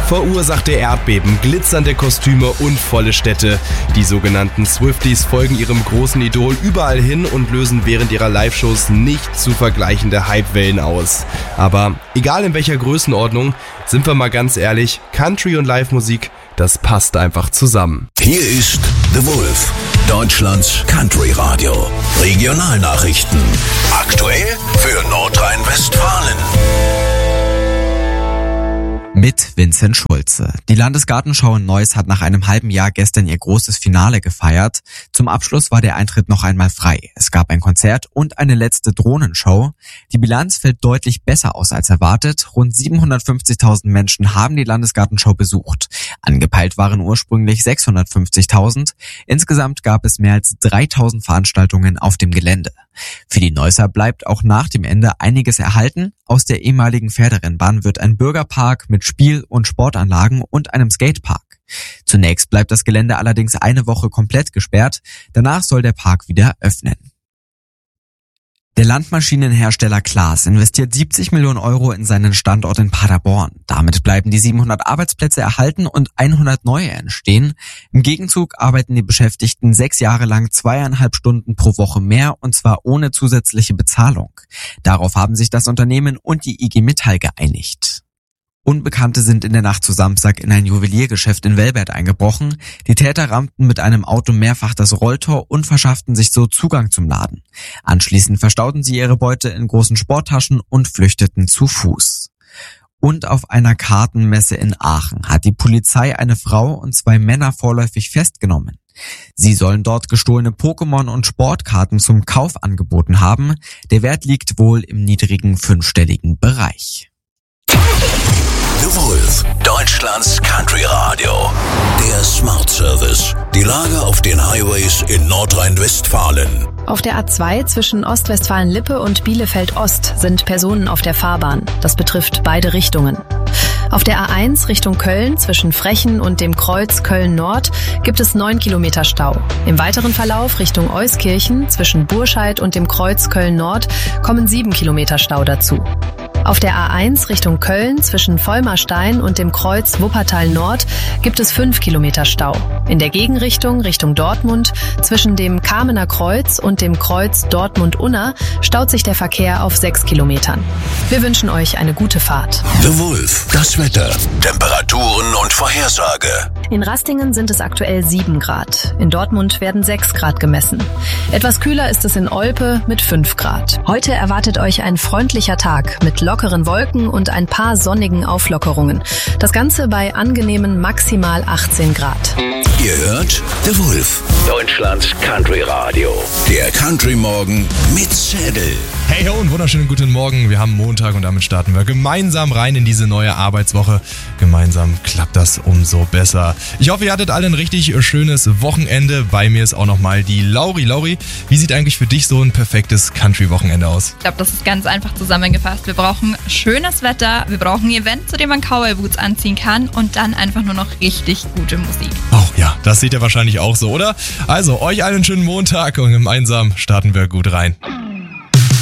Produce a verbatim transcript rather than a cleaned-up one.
Verursachte Erdbeben, glitzernde Kostüme und volle Städte. Die sogenannten Swifties folgen ihrem großen Idol überall hin und lösen während ihrer Live-Shows nicht zu vergleichende Hypewellen aus. Aber egal in welcher Größenordnung, sind wir mal ganz ehrlich, Country und Live-Musik, das passt einfach zusammen. Hier ist The Wolf, Deutschlands Country-Radio. Regionalnachrichten. Aktuell für Nordrhein-Westfalen. Mit Vincent Schulze. Die Landesgartenschau in Neuss hat nach einem halben Jahr gestern ihr großes Finale gefeiert. Zum Abschluss war der Eintritt noch einmal frei. Es gab ein Konzert und eine letzte Drohnenshow. Die Bilanz fällt deutlich besser aus als erwartet. Rund siebenhundertfünfzigtausend Menschen haben die Landesgartenschau besucht. Angepeilt waren ursprünglich sechshundertfünfzigtausend. Insgesamt gab es mehr als dreitausend Veranstaltungen auf dem Gelände. Für die Neusser bleibt auch nach dem Ende einiges erhalten. Aus der ehemaligen Pferderennbahn wird ein Bürgerpark mit Spiel- und Sportanlagen und einem Skatepark. Zunächst bleibt das Gelände allerdings eine Woche komplett gesperrt. Danach soll der Park wieder öffnen. Der Landmaschinenhersteller Claas investiert siebzig Millionen Euro in seinen Standort in Paderborn. Damit bleiben die siebenhundert Arbeitsplätze erhalten und hundert neue entstehen. Im Gegenzug arbeiten die Beschäftigten sechs Jahre lang zweieinhalb Stunden pro Woche mehr, und zwar ohne zusätzliche Bezahlung. Darauf haben sich das Unternehmen und die I G Metall geeinigt. Unbekannte sind in der Nacht zu Samstag in ein Juweliergeschäft in Velbert eingebrochen. Die Täter rammten mit einem Auto mehrfach das Rolltor und verschafften sich so Zugang zum Laden. Anschließend verstauten sie ihre Beute in großen Sporttaschen und flüchteten zu Fuß. Und auf einer Kartenmesse in Aachen hat die Polizei eine Frau und zwei Männer vorläufig festgenommen. Sie sollen dort gestohlene Pokémon- und Sportkarten zum Kauf angeboten haben. Der Wert liegt wohl im niedrigen fünfstelligen Bereich. The Wolf, Deutschlands Country Radio. Der Smart Service. Die Lage auf den Highways in Nordrhein-Westfalen. Auf der A zwei zwischen Ostwestfalen-Lippe und Bielefeld-Ost sind Personen auf der Fahrbahn. Das betrifft beide Richtungen. Auf der A eins Richtung Köln zwischen Frechen und dem Kreuz Köln-Nord gibt es neun Kilometer Stau. Im weiteren Verlauf Richtung Euskirchen zwischen Burscheid und dem Kreuz Köln-Nord kommen sieben Kilometer Stau dazu. Auf der A eins Richtung Köln zwischen Vollmerstein und dem Kreuz Wuppertal-Nord gibt es fünf Kilometer Stau. In der Gegenrichtung Richtung Dortmund zwischen dem Kamener Kreuz und dem Kreuz Dortmund-Unna staut sich der Verkehr auf sechs Kilometern. Wir wünschen euch eine gute Fahrt. The Wolf, das Wetter, Temperaturen und Vorhersage. In Rastingen sind es aktuell sieben Grad. In Dortmund werden sechs Grad gemessen. Etwas kühler ist es in Olpe mit fünf Grad. Heute erwartet euch ein freundlicher Tag mit lockeren Wolken und ein paar sonnigen Auflockerungen. Das Ganze bei angenehmen maximal achtzehn Grad. Ihr hört The Wolf, Deutschlands Country Radio. Der Country Morgen mit Zedel. Hey ho und wunderschönen guten Morgen. Wir haben Montag und damit starten wir gemeinsam rein in diese neue Arbeitswoche. Gemeinsam klappt das umso besser. Ich hoffe, ihr hattet alle ein richtig schönes Wochenende. Bei mir ist auch nochmal die Lauri. Lauri, wie sieht eigentlich für dich so ein perfektes Country-Wochenende aus? Ich glaube, das ist ganz einfach zusammengefasst. Wir brauchen schönes Wetter, wir brauchen ein Event, zu dem man Cowboy-Boots anziehen kann und dann einfach nur noch richtig gute Musik. Oh ja, das seht ihr wahrscheinlich auch so, oder? Also, euch allen schönen Montag und gemeinsam starten wir gut rein.